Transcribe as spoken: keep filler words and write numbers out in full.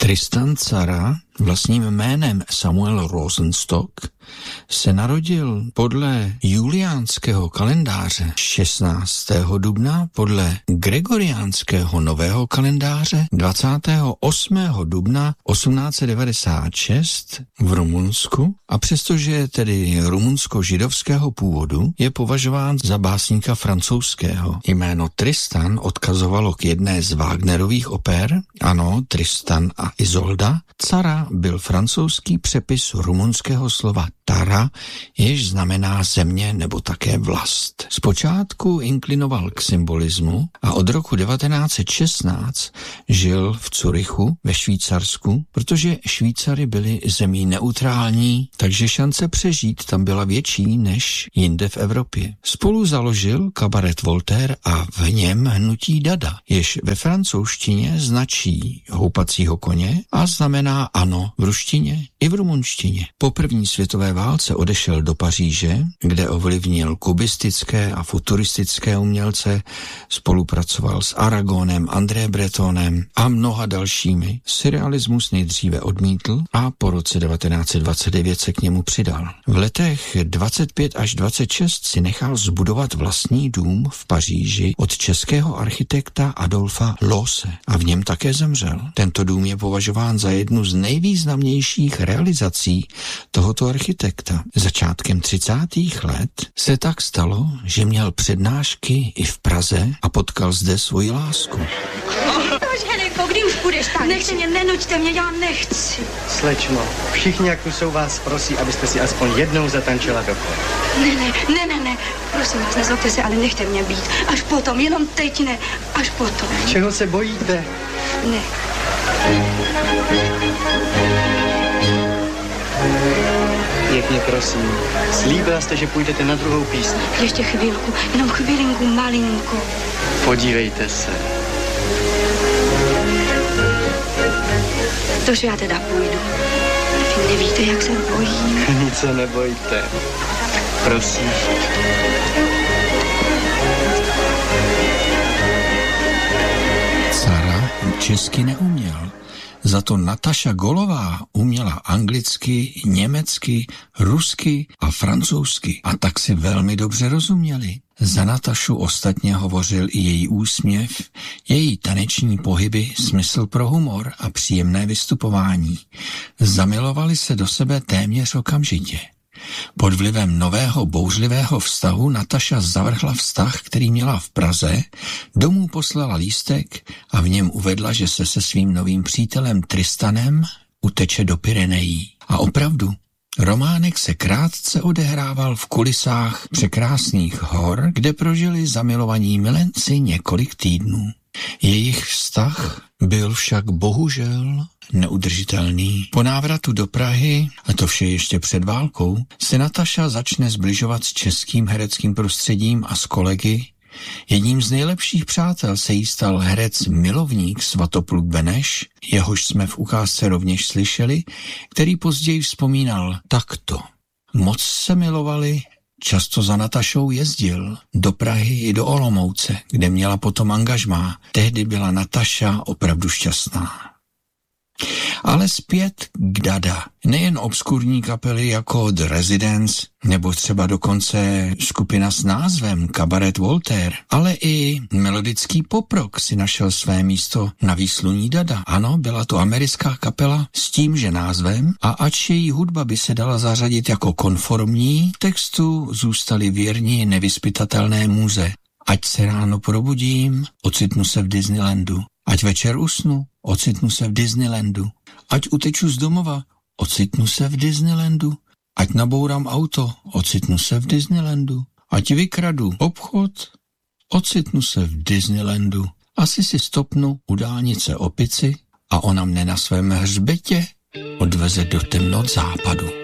Tristan Tzara, vlastním jménem Samuel Rosenstock, se narodil podle juliánského kalendáře šestnáctého dubna, podle gregoriánského nového kalendáře dvacátého osmého dubna osmnáct set devadesát šest v Rumunsku, a přestože je tedy rumunsko-židovského původu, je považován za básníka francouzského. Jméno Tristan odkazovalo k jedné z Wagnerových oper, ano, Tristan a Izolda. Tzara byl francouzský přepis rumunského slova Tara, jež znamená země nebo také vlast. Zpočátku inklinoval k symbolismu a od roku devatenáct set šestnáct žil v Curychu ve Švýcarsku, protože Švýcary byli zemí neutrální, takže šance přežít tam byla větší než jinde v Evropě. Spolu založil kabaret Voltaire a v něm hnutí Dada, jež ve francouzštině značí houpacího koně a znamená ano v ruštině i v rumunštině. Po první světové válce odešel do Paříže, kde ovlivnil kubistické a futuristické umělce, spolupracoval s Aragonem, André Bretonem a mnoha dalšími. Surrealismus nejdříve odmítl a po roce devatenáct set dvacet devět se k němu přidal. V letech dvacet pět až dvacet šest si nechal zbudovat vlastní dům v Paříži od českého architekta Adolfa Loose a v něm také zemřel. Tento dům je považován za jednu z nejvýznamnějších realizací tohoto architekta. Začátkem třicátých let se tak stalo, že měl přednášky i v Praze a potkal zde svoji lásku. Proč, Helenko, kdy už půjdeš tančit? Nechte mě, nenuďte mě, já nechci. Slečno, všichni, jak tu jsou, vás prosí, abyste si aspoň jednou zatančila dokola. Ne, ne, ne, ne, ne, prosím vás, nezlobte se, ale nechte mě být. Až potom, jenom teď ne, až potom. Čeho se bojíte? Ne. Pěkně prosím, slíbila jste, že půjdete na druhou písni. Ještě chvílku, jenom chvilinku, malinko. Podívejte se. Tož já teda půjdu. Vy nevíte, jak se bojím. Nic se nebojte. Prosím. Tzara česky neuměl. Za to Nataša Golová uměla anglicky, německy, rusky a francouzsky a tak si velmi dobře rozuměli. Za Natašu ostatně hovořil i její úsměv, její taneční pohyby, smysl pro humor a příjemné vystupování. Zamilovali se do sebe téměř okamžitě. Pod vlivem nového bouřlivého vztahu Nataša zavrhla vztah, který měla v Praze, domů poslala lístek a v něm uvedla, že se se svým novým přítelem Tristanem uteče do Pyrenejí. A opravdu, románek se krátce odehrával v kulisách překrásných hor, kde prožili zamilovaní milenci několik týdnů. Jejich vztah byl však bohužel neudržitelný. Po návratu do Prahy, a to vše ještě před válkou, se Nataša začne zbližovat s českým hereckým prostředím a s kolegy. Jedním z nejlepších přátel se jí stal herec milovník Svatopluk Beneš, jehož jsme v ukázce rovněž slyšeli, který později vzpomínal takto. Moc se milovali, často za Natašou jezdil do Prahy i do Olomouce, kde měla potom angažmá. Tehdy byla Nataša opravdu šťastná. Ale zpět k Dada. Nejen obskurní kapely jako The Residents, nebo třeba dokonce skupina s názvem Kabaret Voltaire, ale i melodický poprock si našel své místo na výsluní Dada. Ano, byla to americká kapela s tímže názvem a ač její hudba by se dala zařadit jako konformní, textu zůstali věrni nevyzpytatelné muze. Ať se ráno probudím, ocitnu se v Disneylandu. Ať večer usnu, ocitnu se v Disneylandu. Ať uteču z domova, ocitnu se v Disneylandu. Ať nabourám auto, ocitnu se v Disneylandu. Ať vykradu obchod, ocitnu se v Disneylandu. Asi si stopnu u dálnice opici a ona mne na svém hřbetě odveze do temnot západu.